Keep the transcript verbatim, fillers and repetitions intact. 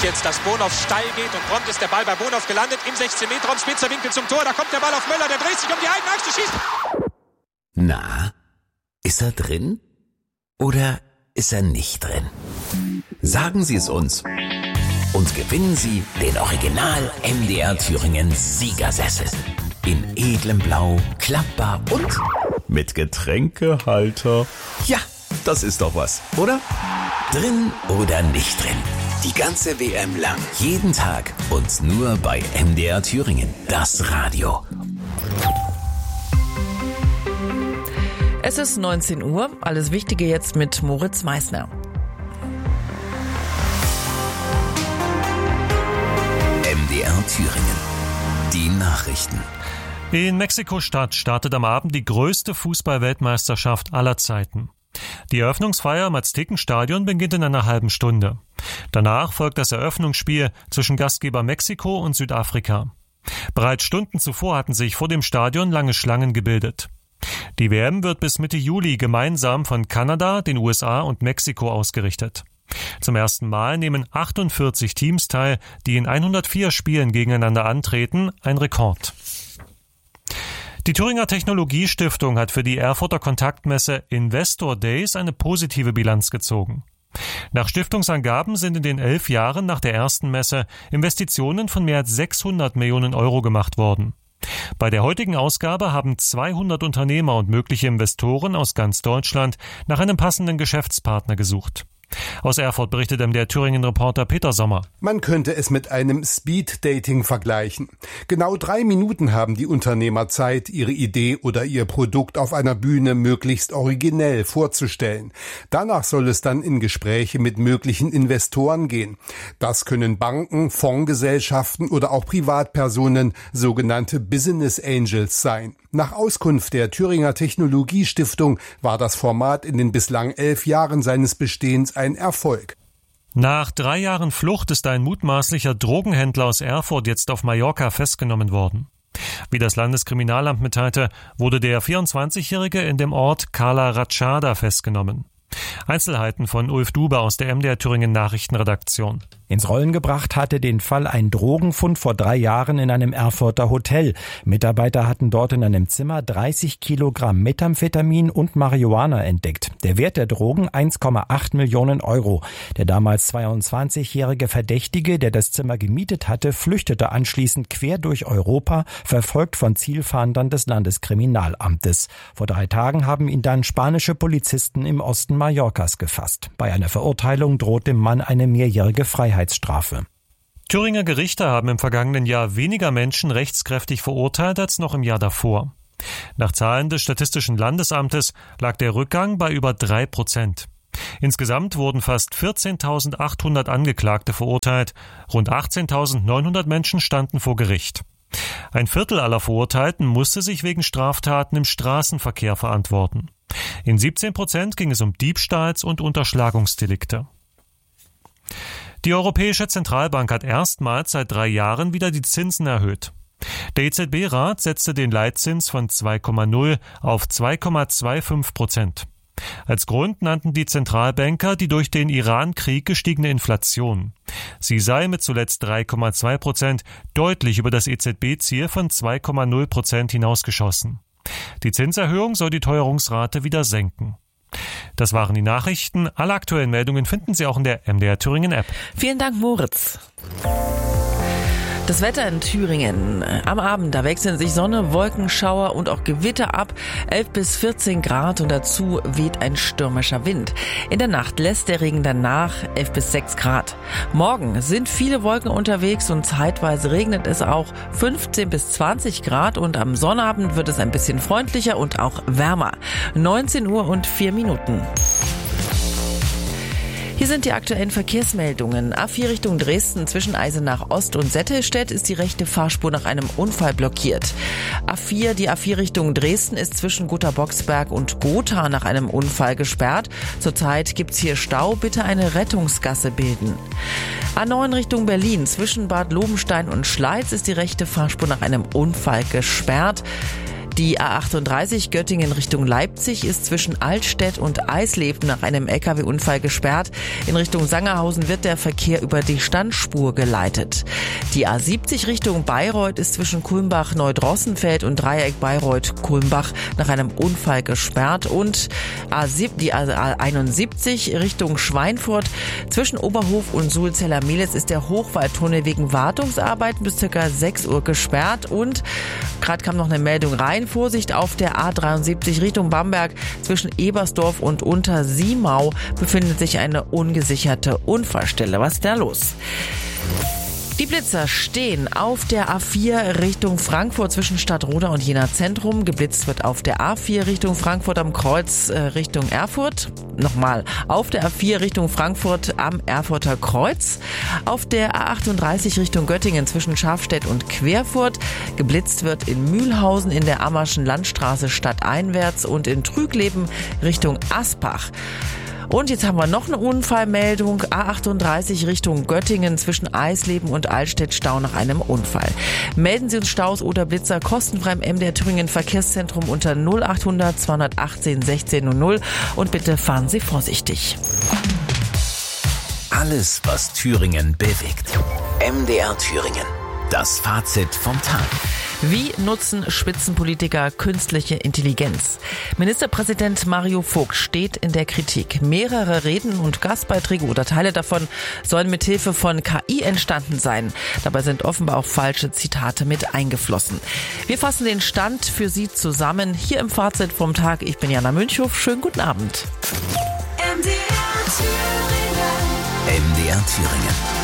jetzt, dass Bonhoff steil geht und prompt ist der Ball bei Bonhoff gelandet im sechzehn Meter Raum, spitzer Winkel zum Tor, da kommt der Ball auf Möller, der dreht sich um die eigene Achse, schießt. Na, ist er drin oder ist er nicht drin? Sagen Sie es uns und gewinnen Sie den Original M D R Thüringen Siegersessel. In edlem Blau, klappbar und mit Getränkehalter. Ja, das ist doch was, oder? Drin oder nicht drin? Die ganze W M lang. Jeden Tag und nur bei M D R Thüringen. Das Radio. Es ist neunzehn Uhr. Alles Wichtige jetzt mit Moritz Meissner. M D R Thüringen. Die Nachrichten. In Mexiko-Stadt startet am Abend die größte Fußball-Weltmeisterschaft aller Zeiten. Die Eröffnungsfeier im Aztekenstadion beginnt in einer halben Stunde. Danach folgt das Eröffnungsspiel zwischen Gastgeber Mexiko und Südafrika. Bereits Stunden zuvor hatten sich vor dem Stadion lange Schlangen gebildet. Die W M wird bis Mitte Juli gemeinsam von Kanada, den U S A und Mexiko ausgerichtet. Zum ersten Mal nehmen achtundvierzig Teams teil, die in hundertvier Spielen gegeneinander antreten, ein Rekord. Die Thüringer Technologiestiftung hat für die Erfurter Kontaktmesse Investor Days eine positive Bilanz gezogen. Nach Stiftungsangaben sind in den elf Jahren nach der ersten Messe Investitionen von mehr als sechshundert Millionen Euro gemacht worden. Bei der heutigen Ausgabe haben zweihundert Unternehmer und mögliche Investoren aus ganz Deutschland nach einem passenden Geschäftspartner gesucht. Aus Erfurt berichtet der Thüringen-Reporter Peter Sommer. Man könnte es mit einem Speed-Dating vergleichen. Genau drei Minuten haben die Unternehmer Zeit, ihre Idee oder ihr Produkt auf einer Bühne möglichst originell vorzustellen. Danach soll es dann in Gespräche mit möglichen Investoren gehen. Das können Banken, Fondsgesellschaften oder auch Privatpersonen, sogenannte Business Angels sein. Nach Auskunft der Thüringer Technologiestiftung war das Format in den bislang elf Jahren seines Bestehens ein Erfolg. Nach drei Jahren Flucht ist ein mutmaßlicher Drogenhändler aus Erfurt jetzt auf Mallorca festgenommen worden. Wie das Landeskriminalamt mitteilte, wurde der vierundzwanzigjährige in dem Ort Cala Ratschada festgenommen. Einzelheiten von Ulf Dube aus der M D R Thüringen Nachrichtenredaktion. Ins Rollen gebracht hatte den Fall ein Drogenfund vor drei Jahren in einem Erfurter Hotel. Mitarbeiter hatten dort in einem Zimmer dreißig Kilogramm Methamphetamin und Marihuana entdeckt. Der Wert der Drogen eins Komma acht Millionen Euro. Der damals zweiundzwanzigjährige Verdächtige, der das Zimmer gemietet hatte, flüchtete anschließend quer durch Europa, verfolgt von Zielfahndern des Landeskriminalamtes. Vor drei Tagen haben ihn dann spanische Polizisten im Osten Mallorcas gefasst. Bei einer Verurteilung droht dem Mann eine mehrjährige Freiheitsstrafe. Thüringer Gerichte haben im vergangenen Jahr weniger Menschen rechtskräftig verurteilt als noch im Jahr davor. Nach Zahlen des Statistischen Landesamtes lag der Rückgang bei über drei Prozent. Insgesamt wurden fast vierzehntausendachthundert Angeklagte verurteilt, rund achtzehntausendneunhundert Menschen standen vor Gericht. Ein Viertel aller Verurteilten musste sich wegen Straftaten im Straßenverkehr verantworten. In siebzehn Prozent ging es um Diebstahls- und Unterschlagungsdelikte. Die Europäische Zentralbank hat erstmals seit drei Jahren wieder die Zinsen erhöht. Der E Z B-Rat setzte den Leitzins von zwei Komma null auf zwei Komma fünfundzwanzig Prozent. Als Grund nannten die Zentralbanker die durch den Iran-Krieg gestiegene Inflation. Sie sei mit zuletzt drei Komma zwei Prozent deutlich über das E Z B-Ziel von zwei Komma null Prozent hinausgeschossen. Die Zinserhöhung soll die Teuerungsrate wieder senken. Das waren die Nachrichten. Alle aktuellen Meldungen finden Sie auch in der M D R Thüringen App. Vielen Dank, Moritz. Das Wetter in Thüringen. Am Abend, da wechseln sich Sonne, Wolkenschauer und auch Gewitter ab. elf bis vierzehn Grad und dazu weht ein stürmischer Wind. In der Nacht lässt der Regen dann nach, elf bis sechs Grad. Morgen sind viele Wolken unterwegs und zeitweise regnet es auch, fünfzehn bis zwanzig Grad. Und am Sonnabend wird es ein bisschen freundlicher und auch wärmer. neunzehn Uhr und vier Minuten. Hier sind die aktuellen Verkehrsmeldungen. A vier Richtung Dresden zwischen Eisenach Ost und Settelstedt ist die rechte Fahrspur nach einem Unfall blockiert. A vier, die A vier Richtung Dresden ist zwischen Gotha-Boxberg und Gotha nach einem Unfall gesperrt. Zurzeit gibt's hier Stau, bitte eine Rettungsgasse bilden. A neun Richtung Berlin zwischen Bad Lobenstein und Schleiz ist die rechte Fahrspur nach einem Unfall gesperrt. Die A achtunddreißig Göttingen Richtung Leipzig ist zwischen Altstedt und Eisleben nach einem L K W-Unfall gesperrt. In Richtung Sangerhausen wird der Verkehr über die Standspur geleitet. Die A siebzig Richtung Bayreuth ist zwischen Kulmbach-Neudrossenfeld und Dreieck Bayreuth-Kulmbach nach einem Unfall gesperrt. Und die A einundsiebzig Richtung Schweinfurt zwischen Oberhof und Sulzeller-Mehlis ist der Hochwaldtunnel wegen Wartungsarbeiten bis ca. sechs Uhr gesperrt. Und gerade kam noch eine Meldung rein. Vorsicht auf der A dreiundsiebzig Richtung Bamberg. Zwischen Ebersdorf und Untersiemau befindet sich eine ungesicherte Unfallstelle. Was ist da los? Die Blitzer stehen auf der A vier Richtung Frankfurt zwischen Stadtroda und Jena Zentrum. Geblitzt wird auf der A vier Richtung Frankfurt am Kreuz äh, Richtung Erfurt. Nochmal, auf der A vier Richtung Frankfurt am Erfurter Kreuz. Auf der A achtunddreißig Richtung Göttingen zwischen Schafstedt und Querfurt. Geblitzt wird in Mühlhausen in der Ammerschen Landstraße stadteinwärts und in Trügleben Richtung Asbach. Und jetzt haben wir noch eine Unfallmeldung. A achtunddreißig Richtung Göttingen zwischen Eisleben und Altstedt Stau nach einem Unfall. Melden Sie uns Staus oder Blitzer kostenfrei im M D R Thüringen Verkehrszentrum unter null achthundert zweihundertachtzehn sechzehn null null und bitte fahren Sie vorsichtig. Alles, was Thüringen bewegt. M D R Thüringen. Das Fazit vom Tag. Wie nutzen Spitzenpolitiker künstliche Intelligenz? Ministerpräsident Mario Vogt steht in der Kritik. Mehrere Reden und Gastbeiträge oder Teile davon sollen mithilfe von K I entstanden sein. Dabei sind offenbar auch falsche Zitate mit eingeflossen. Wir fassen den Stand für Sie zusammen hier im Fazit vom Tag. Ich bin Jana Münchhoff. Schönen guten Abend. M D R Thüringen. M D R Thüringen.